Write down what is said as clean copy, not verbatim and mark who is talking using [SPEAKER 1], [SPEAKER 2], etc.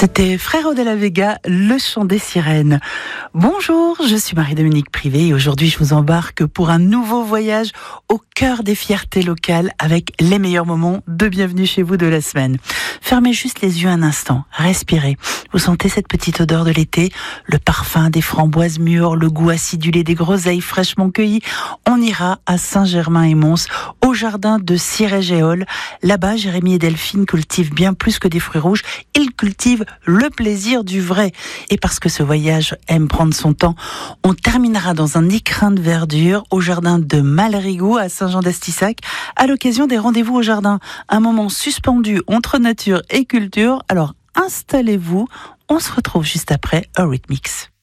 [SPEAKER 1] C'était Frérot de la Vega, le chant des sirènes. Bonjour, je suis Marie-Dominique Privé et aujourd'hui je vous embarque pour un nouveau voyage au cœur des fiertés locales avec les meilleurs moments de bienvenue chez vous de la semaine. Fermez juste les yeux un instant, respirez. Vous sentez cette petite odeur de l'été, le parfum des framboises mûres, le goût acidulé des groseilles fraîchement cueillies. On ira à Saint-Germain-et-Mons, au jardin de Cirey-Géol. Là-bas, Jérémy et Delphine cultivent bien plus que des fruits rouges. Ils cultivent le plaisir du vrai. Et parce que ce voyage aime prendre son temps, on terminera dans un écrin de verdure au jardin de Malrigou à Saint-Jean-d'Estissac à l'occasion des rendez-vous au jardin. Un moment suspendu entre nature et culture. Alors installez-vous, on se retrouve juste après Eurythmics.